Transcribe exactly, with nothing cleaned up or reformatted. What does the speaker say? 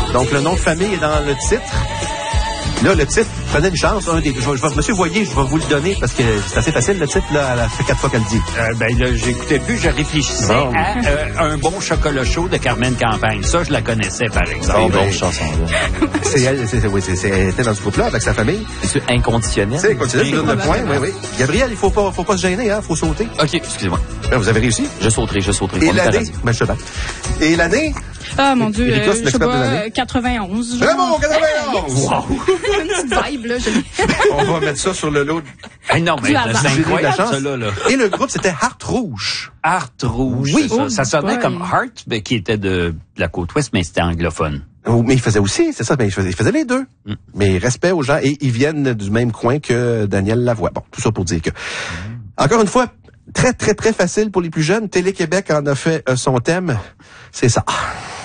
Donc, le nom de famille est dans le titre. Là, le titre, prenez une chance. Un des, je, je, Monsieur Voyer, je vais vous le donner parce que c'est assez facile, le titre, là. Ça fait quatre fois qu'elle le dit. Euh, ben là, j'écoutais plus, je réfléchissais bon. à euh, Un bon chocolat chaud de Carmen Campagne. Ça, je la connaissais, par exemple. Bon, ben, chanson, là. C'est elle, c'est, oui, c'est, c'est, elle était dans ce groupe-là avec sa famille. C'est inconditionnel. C'est inconditionnel, je donne le point, oui, oui. Gabriel, il faut pas, faut pas se gêner, hein, faut sauter. OK, excusez-moi. Ben, vous avez réussi? Je sauterai, je sauterai. Et l'année? Ben, je te bats. Et l'année? Ah, mon Dieu, Erika, euh, je sais pas, quatre-vingt-onze. Bravo, quatre-vingt-onze! Wow! Une petite vibe, là. Je... On va mettre ça sur le lot. Hey, non, mais c'est incroyable, ça, là, là. Et le groupe, c'était Heart Rouge. Heart Rouge, oui. Ça, oh, ça sonnait boy. comme Heart, mais qui était de, de la côte ouest, mais c'était anglophone. Oh, mais il faisait aussi, c'est ça, mais il faisait, il faisait les deux. Mm. Mais respect aux gens, et ils viennent du même coin que Daniel Lavoie. Bon, tout ça pour dire que... Mm. Encore une fois, très, très, très facile pour les plus jeunes. Télé-Québec en a fait euh, son thème. C'est ça.